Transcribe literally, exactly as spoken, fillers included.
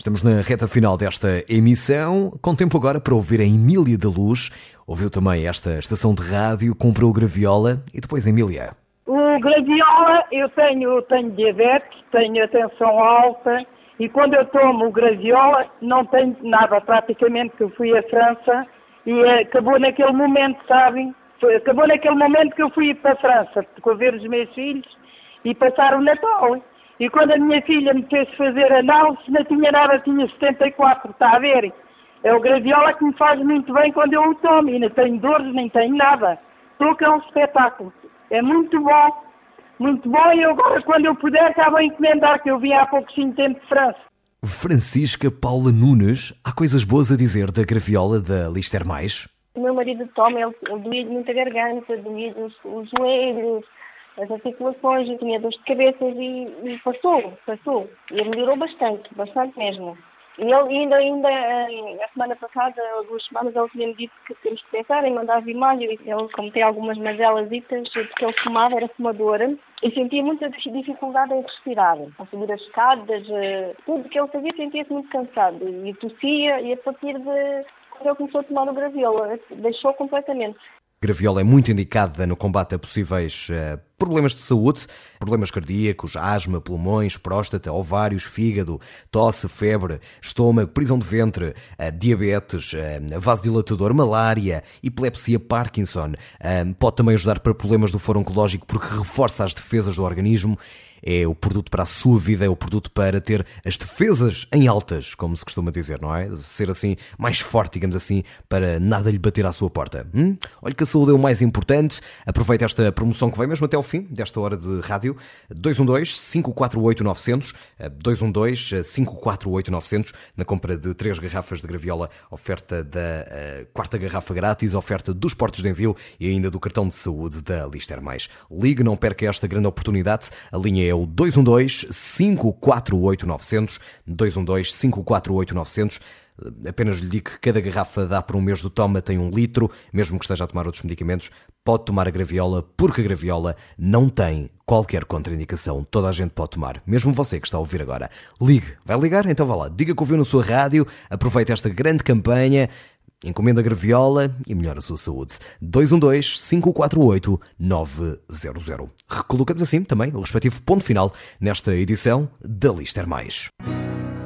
Estamos na reta final desta emissão, com tempo agora para ouvir a Emília da Luz. Ouviu também esta estação de rádio, comprou o Graviola e depois a Emília. O Graviola, eu tenho, tenho diabetes, tenho a tensão alta e quando eu tomo o Graviola não tenho nada, praticamente, que eu fui à França e acabou naquele momento, sabem? Foi, acabou naquele momento que eu fui para a França, a ver os meus filhos e passar o Natal. E quando a minha filha me fez fazer análise, não tinha nada, tinha setenta e quatro, está a ver? É o Graviola que me faz muito bem quando eu o tomo, e não tenho dores, nem tenho nada. Estou que é um espetáculo. É muito bom, muito bom, e agora, quando eu puder, acabo a encomendar, que eu vim há pouquinho tempo de França. Francisca Paula Nunes, há coisas boas a dizer da Graviola da Lister Mais? O meu marido toma, ele, ele doía muito a garganta, doía os, os joelhos, as articulações, eu tinha dores de cabeça e, e passou, passou. E ele melhorou bastante, bastante mesmo. E ele ainda, ainda a semana passada, ou duas semanas, ele tinha-me dito que temos que pensar em mandar vir malho. Ele, como tem algumas mazelasitas, porque ele fumava, era fumadora, e sentia muita dificuldade em respirar. A subir as escadas, tudo que ele fazia sentia-se muito cansado. E tossia, e a partir de quando ele começou a tomar o Graviola, deixou completamente. Graviola é muito indicada no combate a possíveis uh, problemas de saúde, problemas cardíacos, asma, pulmões, próstata, ovários, fígado, tosse, febre, estômago, prisão de ventre, uh, diabetes, uh, vasodilatador, malária, epilepsia, Parkinson. Uh, pode também ajudar para problemas do foro oncológico porque reforça as defesas do organismo. É o produto para a sua vida, é o produto para ter as defesas em altas, como se costuma dizer, não é? Ser assim, mais forte, digamos assim, para nada lhe bater à sua porta. Hum? Olha que a saúde é o mais importante. Aproveita esta promoção que vem mesmo até ao fim desta hora de rádio. dois um dois, cinco quatro oito, nove zero zero, dois um dois, cinco quatro oito, nove zero zero, na compra de três garrafas de Graviola, oferta da uh, quarta garrafa grátis, oferta dos portos de envio e ainda do cartão de saúde da Lister Mais. Ligue, não perca esta grande oportunidade. A linha é o dois um dois, cinco quatro oito, nove zero zero, dois um dois, cinco quatro oito, nove zero zero. Apenas lhe digo que cada garrafa dá por um mês do toma, tem um litro, mesmo que esteja a tomar outros medicamentos, pode tomar a Graviola, porque a Graviola não tem qualquer contraindicação, toda a gente pode tomar, mesmo você que está a ouvir agora. Ligue, vai ligar? Então vá lá, diga que ouviu na sua rádio, aproveite esta grande campanha, encomenda a Graviola e melhora a sua saúde. dois um dois, cinco quatro oito, nove zero zero. Recolocamos assim também o respectivo ponto final nesta edição da Lister Mais.